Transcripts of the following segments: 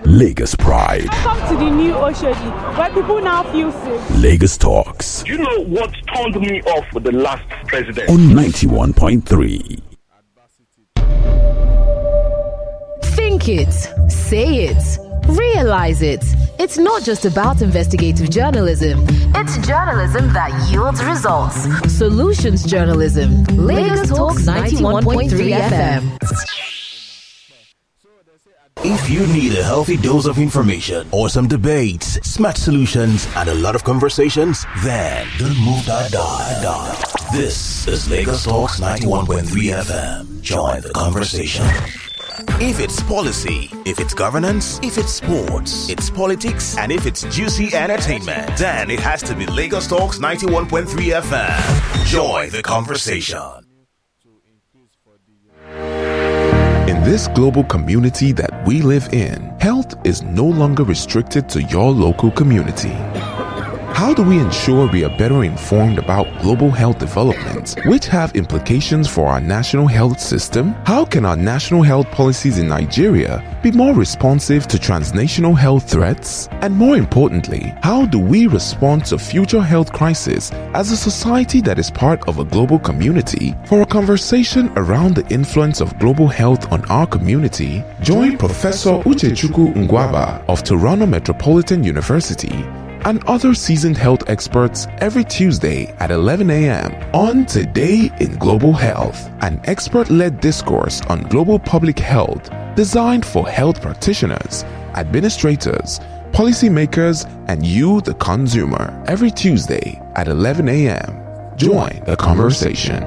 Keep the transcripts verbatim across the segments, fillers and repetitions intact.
Lagos Pride. Welcome to the new Oshodi, where people now feel safe. Lagos Talks. You know what turned me off with the last president? On ninety-one point three. Think it, say it, realize it. It's not just about investigative journalism. It's journalism that yields results. Solutions journalism. Lagos Talks ninety-one point three F M. If you need a healthy dose of information or some debates, smart solutions, and a lot of conversations, then don't move that dial. This is Lagos Talks ninety-one point three F M. Join the conversation. If it's policy, if it's governance, if it's sports, it's politics, and if it's juicy entertainment, then it has to be Lagos Talks ninety-one point three F M. Join the conversation. In this global community that we live in, health is no longer restricted to your local community. How do we ensure we are better informed about global health developments, which have implications for our national health system? How can our national health policies in Nigeria be more responsive to transnational health threats? And more importantly, how do we respond to future health crises as a society that is part of a global community? For a conversation around the influence of global health on our community, join Professor Uchechukwu Ngwaba of Toronto Metropolitan University and other seasoned health experts every Tuesday at eleven a.m. on Today in Global Health, an expert-led discourse on global public health designed for health practitioners, administrators, policymakers, and you, the consumer, every Tuesday at eleven a.m. Join the conversation.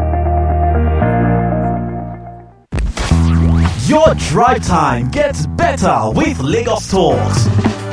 Your drive time gets better with Lagos Talks.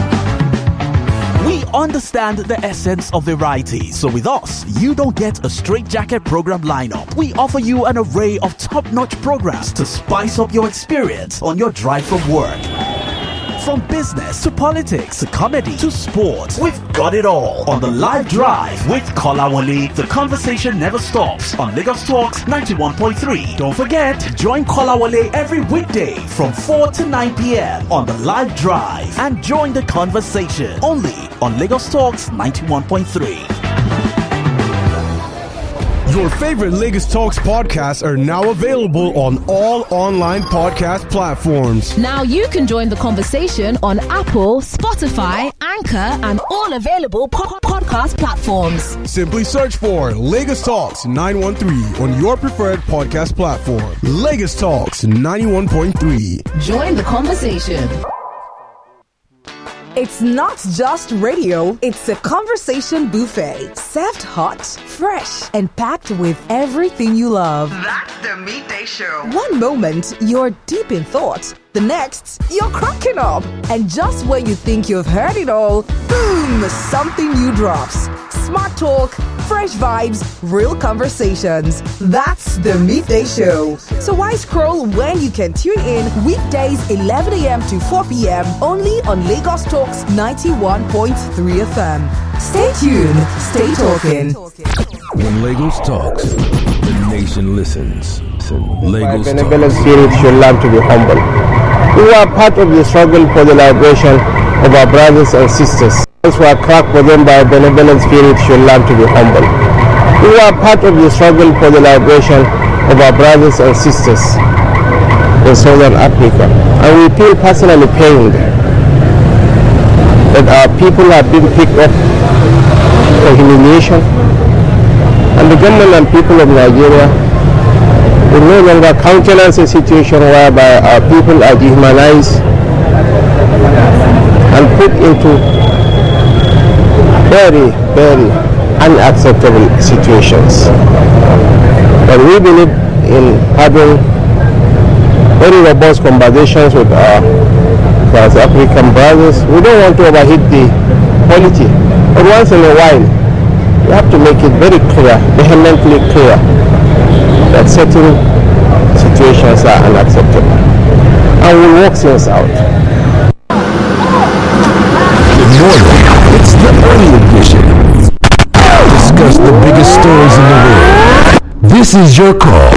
We understand the essence of variety, so with us, you don't get a straitjacket program lineup. We offer you an array of top-notch programs to spice up your experience on your drive from work. From business to politics to comedy to sports, we've got it all on the live drive with Kolawole. The conversation never stops on Lagos Talks ninety-one point three. Don't forget, join Kolawole every weekday from four to nine p.m. on the live drive and join the conversation only on Lagos Talks ninety-one point three. Your favorite Lagos Talks podcasts are now available on all online podcast platforms. Now you can join the conversation on Apple, Spotify, Anchor, and all available po- podcast platforms. Simply search for Lagos Talks nine one three on your preferred podcast platform. Lagos Talks ninety-one point three. Join the conversation. It's not just radio, it's a conversation buffet. Served hot, fresh, and packed with everything you love. That's the Midday Show. One moment, you're deep in thought. The next, you're cracking up. And just when you think you've heard it all, boom, something new drops. Smart talk, fresh vibes, real conversations. That's the Midday Show. So why scroll when you can tune in weekdays eleven a.m. to four p.m. only on Lagos Talks ninety-one point three F M. Stay tuned, stay talking. When Lagos talks, the nation listens. Lagos By benevolent spirit should learn to be humble. We are part of the struggle for the liberation of our brothers and sisters. Those who are cracked for them by a benevolent spirit should learn to be humble. We are part of the struggle for the liberation of our brothers and sisters in Southern Africa. And we feel personally pained that our people have been picked up for humiliation. And the government and people of Nigeria will no longer countenance a situation whereby our people are dehumanized and put into very, very unacceptable situations. But we believe in having very robust conversations with our South African brothers. We don't want to overheat the polity, but once in a while, we have to make it very clear, vehemently clear, that certain situations are unacceptable. And we'll work things out. Good morning. It's the early edition. Discuss the biggest stories in the world. This is your call